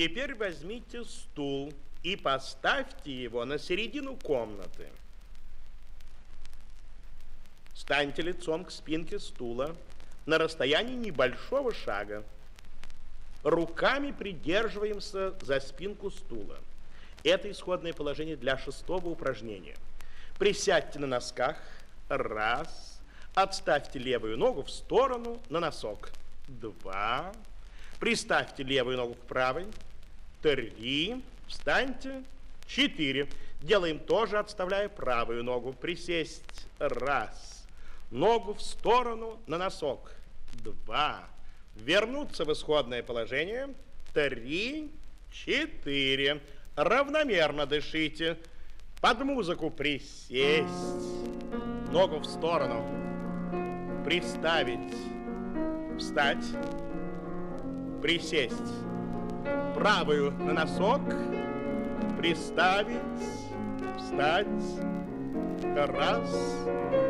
Теперь возьмите стул и поставьте его на середину комнаты. Станьте лицом к спинке стула на расстоянии небольшого шага. Руками придерживаемся за спинку стула. Это исходное положение для 6-го упражнения. Присядьте на носках. Раз. Отставьте левую ногу в сторону на носок. 2. Приставьте левую ногу к правой. 3. Встаньте. 4. Делаем тоже, отставляя правую ногу. Присесть. 1. Ногу в сторону на носок. 2. Вернуться в исходное положение. 3, 4. Равномерно дышите. Под музыку присесть. Ногу в сторону. Приставить. Встать. Присесть. Правую на носок. Приставить. Встать. 1.